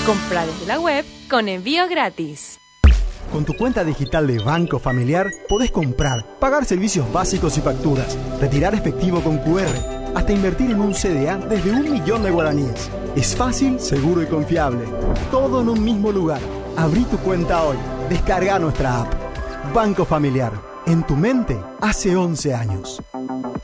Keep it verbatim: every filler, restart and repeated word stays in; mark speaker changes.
Speaker 1: Compra desde la web con envío gratis.
Speaker 2: Con tu cuenta digital de Banco Familiar podés comprar, pagar servicios básicos y facturas, retirar efectivo con cu erre, hasta invertir en un ce de a desde un millón de guaraníes. Es fácil, seguro y confiable. Todo en un mismo lugar. Abrí tu cuenta hoy. Descarga nuestra app. Banco Familiar. En tu mente hace once años.